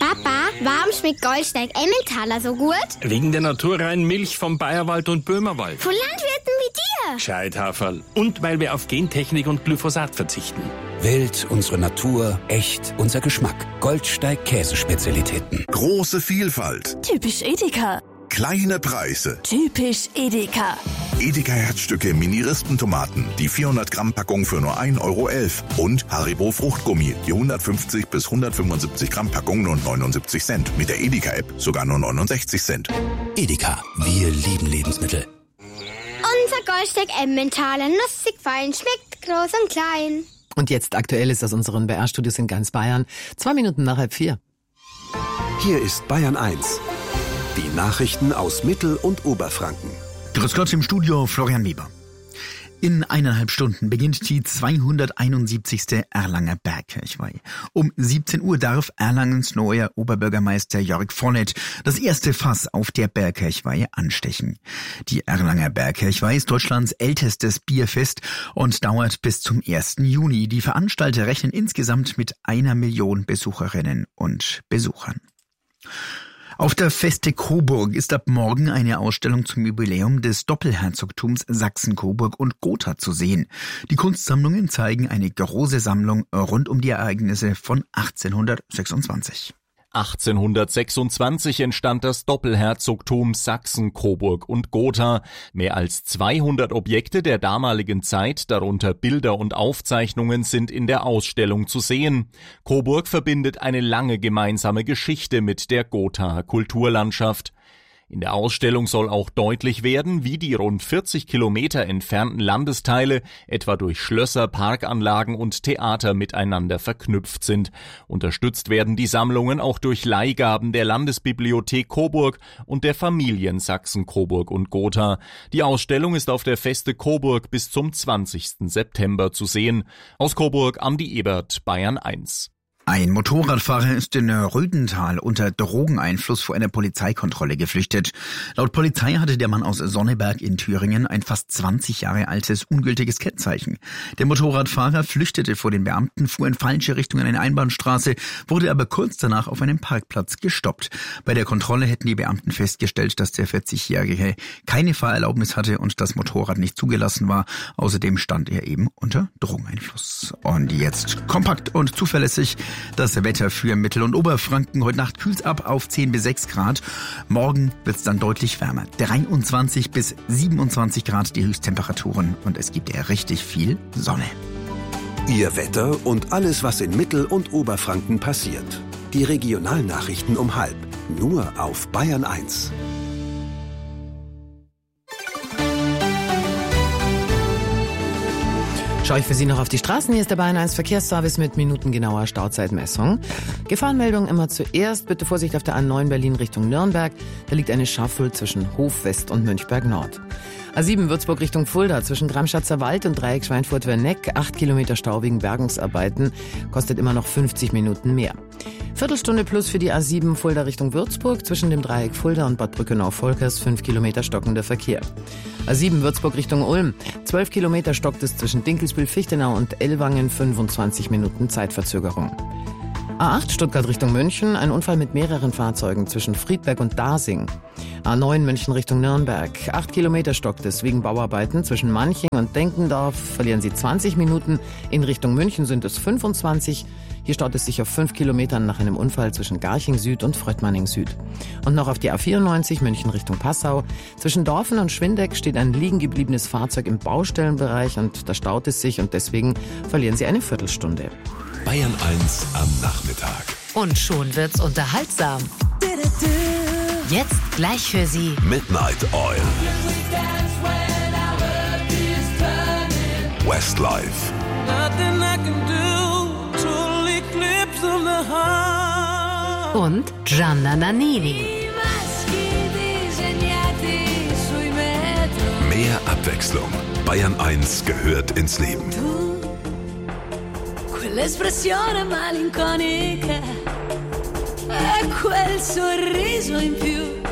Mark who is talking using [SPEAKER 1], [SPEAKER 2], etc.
[SPEAKER 1] Papa, warum schmeckt Goldsteig Emmentaler so gut?
[SPEAKER 2] Wegen der naturreinen Milch vom Bayerwald und Böhmerwald.
[SPEAKER 1] Von Landwirten wie dir.
[SPEAKER 2] Gescheit, Haferl. Und weil wir auf Gentechnik und Glyphosat verzichten.
[SPEAKER 3] Wild, unsere Natur, echt, unser Geschmack. Goldsteig Käsespezialitäten.
[SPEAKER 4] Große Vielfalt.
[SPEAKER 5] Typisch Edeka.
[SPEAKER 4] Kleine Preise.
[SPEAKER 5] Typisch Edeka.
[SPEAKER 4] Edeka Herzstücke Mini-Rispentomaten. Die 400 Gramm Packung für nur 1,11 Euro. Und Haribo Fruchtgummi. Die 150 bis 175 Gramm Packung nur 79 Cent. Mit der Edeka-App sogar nur 69 Cent.
[SPEAKER 3] Edeka, wir lieben Lebensmittel.
[SPEAKER 1] Unser Goldsteig Emmentaler, nussig fein, schmeckt groß und klein.
[SPEAKER 6] Und jetzt Aktuelles aus unseren BR-Studios in ganz Bayern. 2 Minuten nach 3:30.
[SPEAKER 7] Hier ist Bayern 1. Die Nachrichten aus Mittel- und Oberfranken.
[SPEAKER 8] Grüß Gott im Studio, Florian Weber. In 1,5 Stunden beginnt die 271. Erlanger Bergkirchweih. Um 17 Uhr darf Erlangens neuer Oberbürgermeister Jörg Vollett das erste Fass auf der Bergkirchweih anstechen. Die Erlanger Bergkirchweih ist Deutschlands ältestes Bierfest und dauert bis zum 1. Juni. Die Veranstalter rechnen insgesamt mit 1 Million Besucherinnen und Besuchern. Auf der Feste Coburg ist ab morgen eine Ausstellung zum Jubiläum des Doppelherzogtums Sachsen, Coburg und Gotha zu sehen. Die Kunstsammlungen zeigen eine große Sammlung rund um die Ereignisse von 1826.
[SPEAKER 9] 1826 entstand das Doppelherzogtum Sachsen, Coburg und Gotha. Mehr als 200 Objekte der damaligen Zeit, darunter Bilder und Aufzeichnungen, sind in der Ausstellung zu sehen. Coburg verbindet eine lange gemeinsame Geschichte mit der Gothaer Kulturlandschaft. In der Ausstellung soll auch deutlich werden, wie die rund 40 Kilometer entfernten Landesteile etwa durch Schlösser, Parkanlagen und Theater miteinander verknüpft sind. Unterstützt werden die Sammlungen auch durch Leihgaben der Landesbibliothek Coburg und der Familien Sachsen, Coburg und Gotha. Die Ausstellung ist auf der Feste Coburg bis zum 20. September zu sehen. Aus Coburg Andi Ebert, Bayern 1.
[SPEAKER 8] Ein Motorradfahrer ist in Rödental unter Drogeneinfluss vor einer Polizeikontrolle geflüchtet. Laut Polizei hatte der Mann aus Sonneberg in Thüringen ein fast 20 Jahre altes ungültiges Kennzeichen. Der Motorradfahrer flüchtete vor den Beamten, fuhr in falsche Richtung an eine Einbahnstraße, wurde aber kurz danach auf einem Parkplatz gestoppt. Bei der Kontrolle hätten die Beamten festgestellt, dass der 40-Jährige keine Fahrerlaubnis hatte und das Motorrad nicht zugelassen war. Außerdem stand er eben unter Drogeneinfluss. Und jetzt kompakt und zuverlässig das Wetter für Mittel- und Oberfranken. Heute Nacht kühlt ab auf 10 bis 6 Grad. Morgen wird es dann deutlich wärmer. 23 bis 27 Grad die Höchsttemperaturen. Und es gibt ja richtig viel Sonne.
[SPEAKER 7] Ihr Wetter und alles, was in Mittel- und Oberfranken passiert. Die Regionalnachrichten um 12:30. Nur auf Bayern 1.
[SPEAKER 6] Schaue ich für Sie noch auf die Straßen. Hier ist der Bayern 1 Verkehrsservice mit minutengenauer Stauzeitmessung. Gefahrenmeldung immer zuerst. Bitte Vorsicht auf der A9 Berlin Richtung Nürnberg. Da liegt eine Schafel zwischen Hof West und Münchberg Nord. A7 Würzburg Richtung Fulda zwischen Gramschatzer Wald und Dreieck Schweinfurt-Werneck. 8 Kilometer Stau wegen Bergungsarbeiten. Kostet immer noch 50 Minuten mehr. Viertelstunde plus für die A7 Fulda Richtung Würzburg zwischen dem Dreieck Fulda und Bad Brückenau-Volkers. 5 Kilometer stockender Verkehr. A7 Würzburg Richtung Ulm. 12 Kilometer stockt es zwischen Dinkelsbühl-Fichtenau und Ellwangen. 25 Minuten Zeitverzögerung. A8 Stuttgart Richtung München, ein Unfall mit mehreren Fahrzeugen zwischen Friedberg und Dasing. A9 München Richtung Nürnberg, 8 Kilometer stockt es wegen Bauarbeiten zwischen Manching und Denkendorf. Verlieren Sie 20 Minuten, in Richtung München sind es 25. Hier staut es sich auf 5 Kilometern nach einem Unfall zwischen Garching Süd und Fröttmanning Süd. Und noch auf die A94 München Richtung Passau. Zwischen Dorfen und Schwindeck steht ein liegen gebliebenes Fahrzeug im Baustellenbereich und da staut es sich und deswegen verlieren Sie eine Viertelstunde.
[SPEAKER 10] Bayern 1 am Nachmittag.
[SPEAKER 11] Und schon wird's unterhaltsam. Jetzt gleich für Sie
[SPEAKER 10] Midnight Oil. Westlife.
[SPEAKER 11] Und Gianna Nannini.
[SPEAKER 10] Mehr Abwechslung. Bayern 1 gehört ins Leben.
[SPEAKER 5] Quell'espressione malinconica e quel sorriso in più